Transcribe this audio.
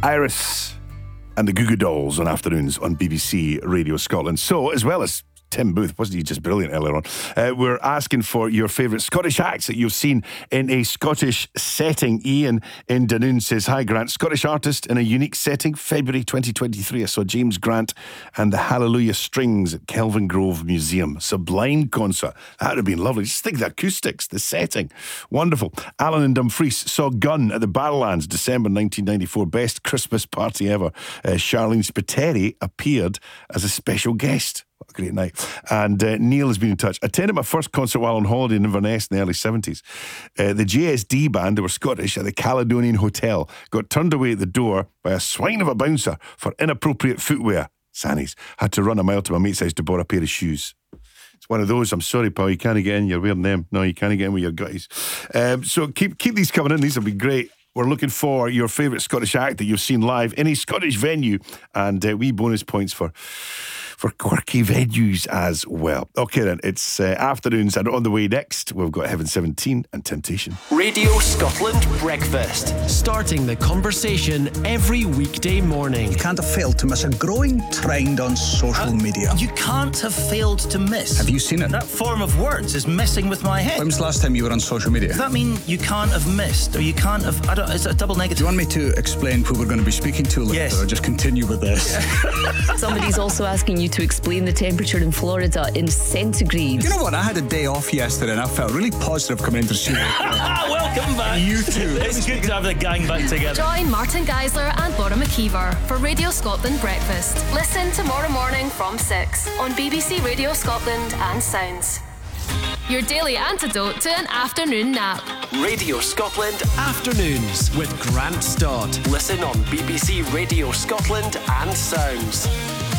Iris and the Goo Goo Dolls on afternoons on BBC Radio Scotland. So, as well as Tim Booth, wasn't he just brilliant earlier on? We're asking for your favourite Scottish acts that you've seen in a Scottish setting. Ian in Dunoon says, hi Grant, Scottish artist in a unique setting, February 2023. I saw James Grant and the Hallelujah Strings at Kelvin Grove Museum. Sublime concert. That would have been lovely. Just think of the acoustics, the setting. Wonderful. Alan in Dumfries saw Gunn at the Barrowlands, December 1994. Best Christmas party ever. Charlene Spiteri appeared as a special guest. What a great night. And Neil has been in touch. Attended my first concert while on holiday in Inverness in the early 70s. The JSD band, they were Scottish, at the Caledonian Hotel, got turned away at the door by a swine of a bouncer for inappropriate footwear. Sannies. Had to run a mile to my mate's house to borrow a pair of shoes. It's one of those, I'm sorry pal, you can't get in, you're wearing them. No, you can't get in with your gutties. So keep these coming in, these will be great. We're looking for your favourite Scottish act that you've seen live in a Scottish venue, and wee bonus points for quirky venues as well. Okay then, it's afternoons, and on the way next, we've got Heaven 17 and Temptation. Radio Scotland Breakfast. Starting the conversation every weekday morning. You can't have failed to miss a growing trend on social media. You can't have failed to miss. Have you seen it? That form of words is messing with my head. When was the last time you were on social media? Does that mean you can't have missed, or you can't have... is it a double negative? Do you want me to explain who we're going to be speaking to later, yes, or just continue with this? Somebody's also asking you to explain the temperature in Florida in centigrade. You know what? I had a day off yesterday and I felt really positive coming into the studio. Welcome back. You too. It's good to have the gang back together. Join Martin Geisler and Laura McKeever for Radio Scotland Breakfast. Listen tomorrow morning from 6 on BBC Radio Scotland and Sounds. Your daily antidote to an afternoon nap. Radio Scotland Afternoons with Grant Stott. Listen on BBC Radio Scotland and Sounds.